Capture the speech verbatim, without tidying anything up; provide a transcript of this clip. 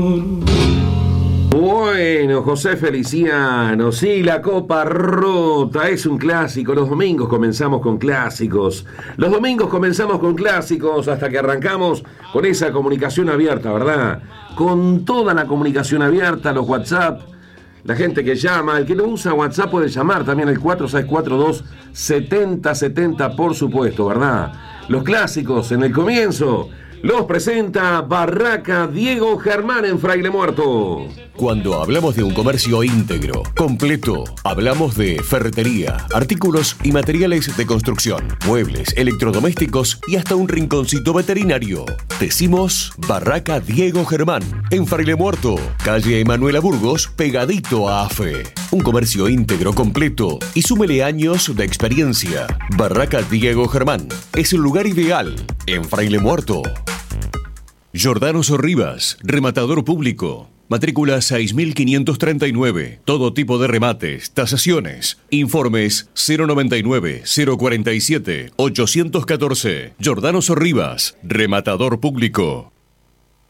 Bueno, José Feliciano, sí, la Copa Rota es un clásico. Los domingos comenzamos con clásicos. Los domingos comenzamos con clásicos hasta que arrancamos con esa comunicación abierta, ¿verdad? Con toda la comunicación abierta, los WhatsApp, la gente que llama. El que no usa WhatsApp puede llamar también al cuatro seis cuatro dos siete cero siete cero, por supuesto, ¿verdad? Los clásicos en el comienzo los presenta Barraca Diego Germán en Fraile Muerto. Cuando hablamos de un comercio íntegro, completo, hablamos de ferretería, artículos y materiales de construcción, muebles, electrodomésticos y hasta un rinconcito veterinario. Decimos Barraca Diego Germán en Fraile Muerto, calle Emanuela Burgos, pegadito a AFE. Un comercio íntegro, completo y súmele años de experiencia. Barraca Diego Germán es el lugar ideal en Fraile Muerto. Giordano Sorribas, rematador público. Matrícula seis mil quinientos treinta y nueve. Todo tipo de remates, tasaciones. Informes cero noventa y nueve, cero cuarenta y siete, ochocientos catorce. Giordano Sorribas, rematador público.